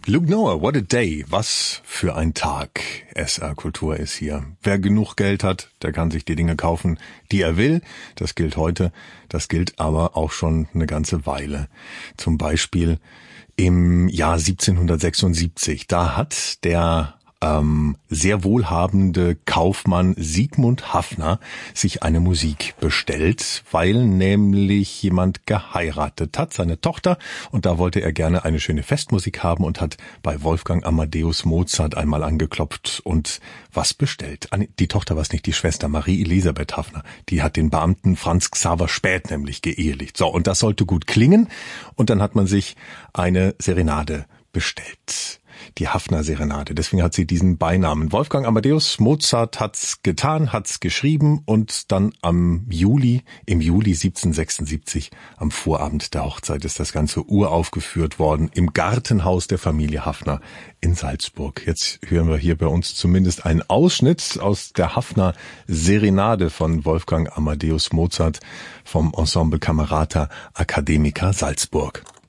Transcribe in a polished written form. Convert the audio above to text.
Luke Noah, what a day. Was für ein Tag. SR Kultur ist hier. Wer genug Geld hat, der kann sich die Dinge kaufen, die er will. Das gilt heute. Das gilt aber auch schon eine ganze Weile. Zum Beispiel im Jahr 1776. Da hat der sehr wohlhabende Kaufmann Sigmund Haffner sich eine Musik bestellt, weil nämlich jemand geheiratet hat, seine Tochter, und da wollte er gerne eine schöne Festmusik haben und hat bei Wolfgang Amadeus Mozart einmal angeklopft und was bestellt. Die Tochter war es nicht, die Schwester Marie Elisabeth Haffner, die hat den Beamten Franz Xaver Späth nämlich geehelicht. So, und das sollte gut klingen und dann hat man sich eine Serenade bestellt. Die Haffner-Serenade. Deswegen hat sie diesen Beinamen. Wolfgang Amadeus Mozart hat's getan, hat's geschrieben und dann im Juli 1776, am Vorabend der Hochzeit, ist das Ganze uraufgeführt worden im Gartenhaus der Familie Haffner in Salzburg. Jetzt hören wir hier bei uns zumindest einen Ausschnitt aus der Haffner-Serenade von Wolfgang Amadeus Mozart vom Ensemble Camerata Academica Salzburg.